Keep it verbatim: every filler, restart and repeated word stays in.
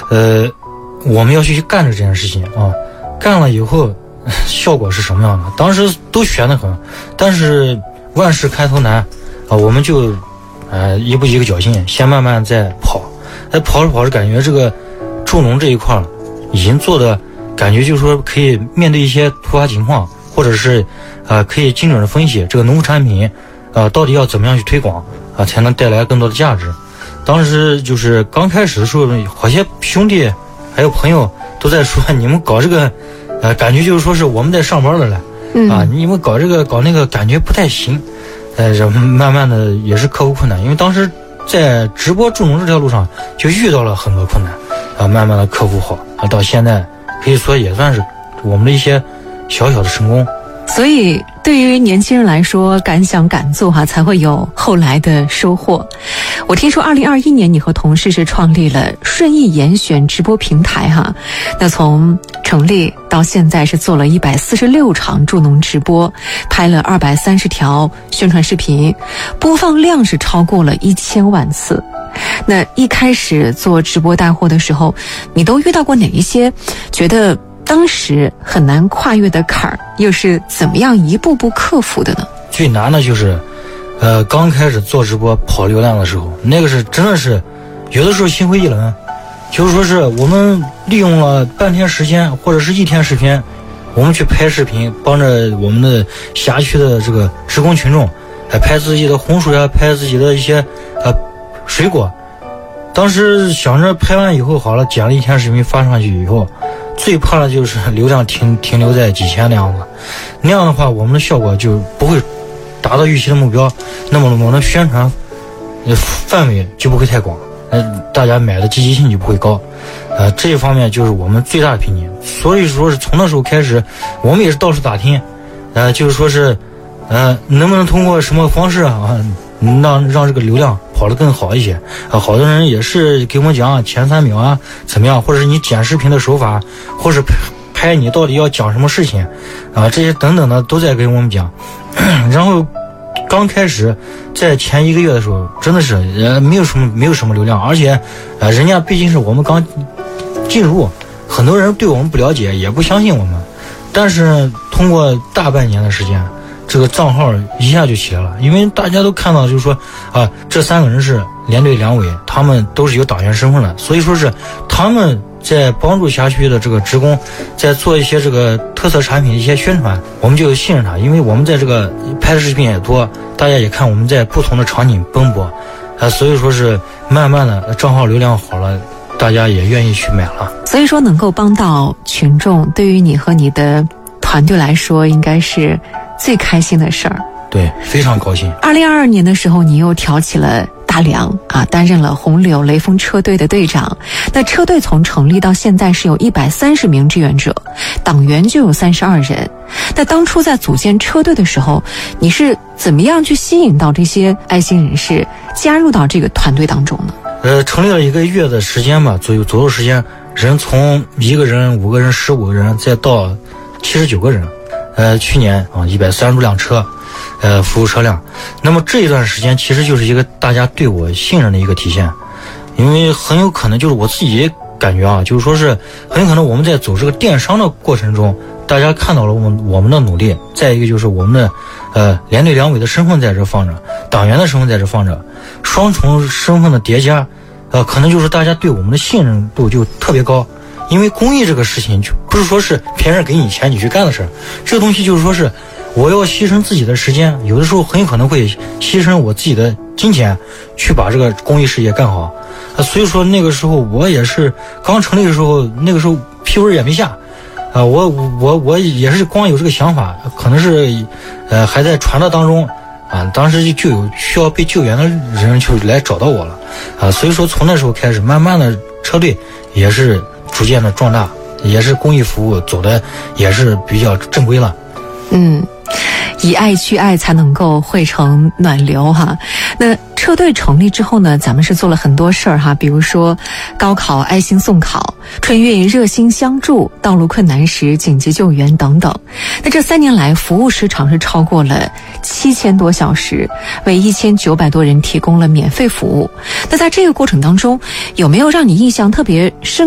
呃，我们要去干这件事情啊，干了以后效果是什么样的？当时都悬得很，但是万事开头难啊，我们就呃一步一个脚印，先慢慢再跑，哎，跑着跑着感觉这个助农这一块已经做的感觉就是说可以面对一些突发情况，或者是呃可以精准的分析这个农副产品啊、呃、到底要怎么样去推广啊、呃、才能带来更多的价值。当时就是刚开始的时候，好些兄弟还有朋友都在说你们搞这个呃感觉就是说是我们在上班了了、嗯、啊，你们搞这个搞那个感觉不太行。呃慢慢的也是克服困难，因为当时在直播助农这条路上就遇到了很多困难啊，慢慢的克服好啊，到现在可以说也算是我们的一些小小的成功。 所以对于年轻人来说，敢想敢做哈、啊，才会有后来的收获。我听说二零二一年你和同事是创立了顺义严选直播平台哈、啊，那从成立到现在是做了一百四十六场助农直播，拍了二百三十条宣传视频，播放量是超过了一千万次。那一开始做直播带货的时候，你都遇到过哪一些觉得当时很难跨越的坎儿，又是怎么样一步步克服的呢？ 最难的就是呃，刚开始做直播跑流量的时候，那个是真的是有的时候心灰意冷，就是说是我们利用了半天时间或者是一天时间，我们去拍视频，帮着我们的辖区的这个职工群众来拍自己的红薯呀，拍自己的一些呃水果。当时想着拍完以后好了，剪了一天视频发上去以后，最怕的就是流量停停留在几千那样子，那样的话我们的效果就不会达到预期的目标，那么我们的宣传范围就不会太广，呃，大家买的积极性就不会高，呃，这一方面就是我们最大的瓶颈。所以说是从那时候开始，我们也是到处打听，呃，就是说是，呃，能不能通过什么方式啊，让让这个流量跑得更好一些啊？好多人也是给我们讲前三秒啊怎么样，或者是你剪视频的手法，或是拍你到底要讲什么事情啊，这些等等的都在跟我们讲。然后刚开始在前一个月的时候，真的是呃没有什么没有什么流量，而且呃人家毕竟是我们刚进入，很多人对我们不了解，也不相信我们。但是通过大半年的时间，这个账号一下就起来了，因为大家都看到就是说啊，这三个人是连队两委，他们都是有党员身份的，所以说是他们在帮助辖区的这个职工在做一些这个特色产品的一些宣传，我们就信任他，因为我们在这个拍的视频也多，大家也看我们在不同的场景奔波啊，所以说是慢慢的账号流量好了，大家也愿意去买了。 所以说能够帮到群众，对于你和你的团队来说应该是最开心的事儿。 对，非常高兴。 二零二二年的时候，你又挑起了大梁啊，担任了红柳雷锋车队的队长。那车队从成立到现在是有一百三十名志愿者，党员就有三十二人。那当初在组建车队的时候，你是怎么样去吸引到这些爱心人士加入到这个团队当中呢？ 呃，成立了一个月的时间吧，左右左右时间，人从一个人、五个人、十五个人，再到七十九个人。呃，去年啊，一百三十多辆车，呃，服务车辆。那么这一段时间其实就是一个大家对我信任的一个体现，因为很有可能就是我自己感觉啊，就是说是很有可能我们在走这个电商的过程中，大家看到了我们我们的努力。再一个就是我们的呃连队两委的身份在这放着，党员的身份在这放着，双重身份的叠加，呃，可能就是大家对我们的信任度就特别高。因为公益这个事情就不是说是别人给你钱你去干的事儿，这个东西就是说是我要牺牲自己的时间，有的时候很有可能会牺牲我自己的金钱去把这个公益事业干好啊。所以说那个时候我也是刚成立的时候，那个时候屁味也没下啊，我我我也是光有这个想法，可能是呃还在传的当中啊，当时就有需要被救援的人就来找到我了啊。所以说从那时候开始，慢慢的车队也是逐渐的壮大，也是公益服务走的也是比较正规了。 嗯，以爱去爱才能够汇成暖流哈。那车队成立之后呢，咱们是做了很多事儿哈，比如说高考爱心送考、春运热心相助、道路困难时紧急救援等等。那这三年来，服务时长是超过了七千多小时，为一千九百多人提供了免费服务。那在这个过程当中，有没有让你印象特别深